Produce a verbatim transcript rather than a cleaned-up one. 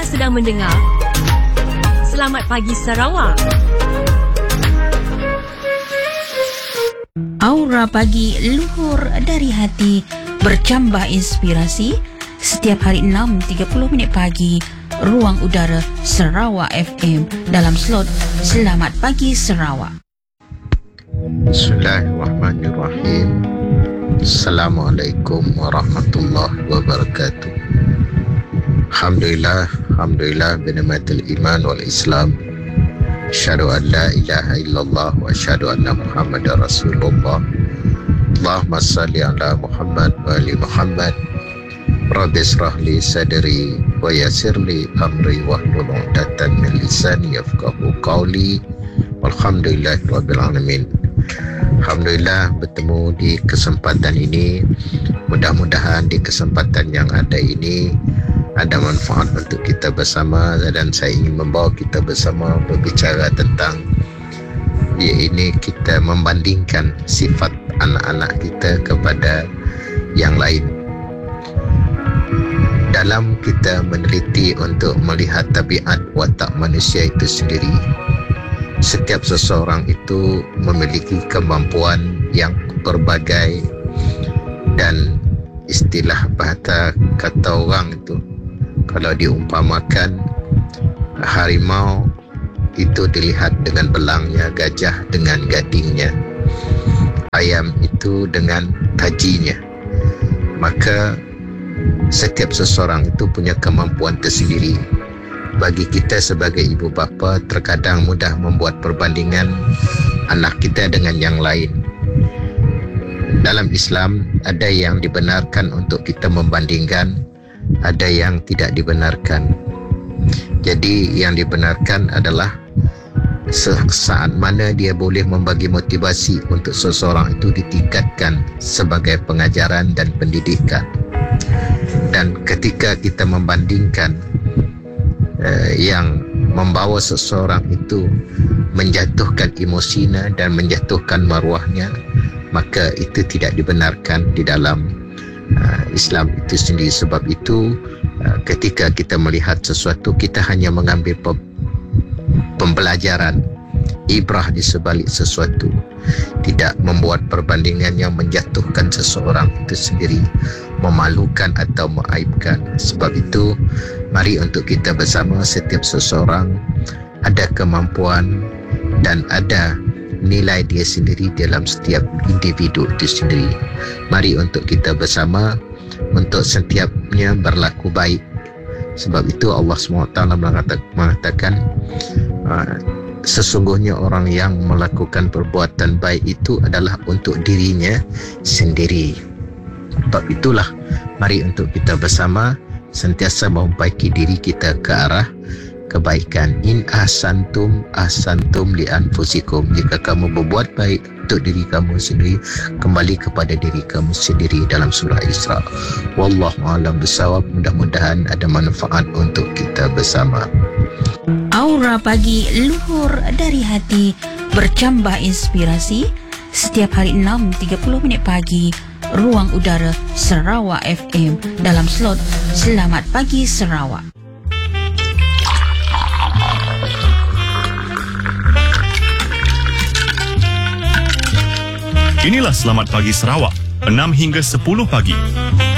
Anda sedang mendengar Selamat Pagi Sarawak. Aura pagi luhur dari hati, bercambah inspirasi. Setiap hari enam tiga puluh minit pagi, Ruang Udara Sarawak F M dalam slot Selamat Pagi Sarawak. Bismillahirrahmanirrahim. Assalamualaikum warahmatullahi wabarakatuh. Alhamdulillah, Alhamdulillah binamatil iman wal islam. Asyhadu an la ilaha illallah wa asyhadu anna Muhammadar Rasulullah. Allahumma salli ala Muhammad wa ali Muhammad. Rabbi israh li sadri wa yassir li amri wahlul 'uqdatam min lisani yafqahu qawli. Walhamdulillahi rabbil alamin. Alhamdulillah bertemu di kesempatan ini. Mudah-mudahan di kesempatan yang ada ini ada manfaat untuk kita bersama, dan saya ingin membawa kita bersama berbicara tentang iaitu kita membandingkan sifat anak-anak kita kepada yang lain. Dalam kita meneliti untuk melihat tabiat watak manusia itu sendiri, setiap seseorang itu memiliki kemampuan yang berbagai, dan istilah bahasa kata orang itu, kalau diumpamakan harimau itu dilihat dengan belangnya, gajah dengan gadingnya, ayam itu dengan tajinya. Maka setiap seseorang itu punya kemampuan tersendiri. Bagi kita sebagai ibu bapa, terkadang mudah membuat perbandingan anak kita dengan yang lain. Dalam Islam ada yang dibenarkan untuk kita membandingkan, ada yang tidak dibenarkan. Jadi yang dibenarkan adalah saat mana dia boleh membagi motivasi untuk seseorang itu ditingkatkan sebagai pengajaran dan pendidikan. Dan ketika kita membandingkan eh, yang membawa seseorang itu menjatuhkan emosinya dan menjatuhkan maruahnya, maka itu tidak dibenarkan di dalam uh, Islam itu sendiri. Sebab itu uh, ketika kita melihat sesuatu, kita hanya mengambil pe- pembelajaran, ibrah di sebalik sesuatu, tidak membuat perbandingan yang menjatuhkan seseorang itu sendiri, memalukan atau mengaibkan. Sebab itu mari untuk kita bersama, setiap seseorang ada kemampuan dan ada nilai dia sendiri dalam setiap individu itu sendiri. Mari untuk kita bersama untuk setiapnya berlaku baik. Sebab itu Allah subhanahu wa taala mengatakan uh, sesungguhnya orang yang melakukan perbuatan baik itu adalah untuk dirinya sendiri. Sebab itulah mari untuk kita bersama sentiasa memperbaiki diri kita ke arah kebaikan. In ahsantum ahsantum li anfusikum. Jika kamu berbuat baik untuk diri kamu sendiri, kembali kepada diri kamu sendiri, dalam surah Isra. Wallahu a'lam bissawab. Mudah-mudahan ada manfaat untuk kita bersama. Aura pagi luhur dari hati, bercambah inspirasi. Setiap hari enam tiga puluh minit pagi, Ruang Udara Sarawak F M dalam slot Selamat Pagi Sarawak. Inilah Selamat Pagi Sarawak, enam hingga sepuluh pagi.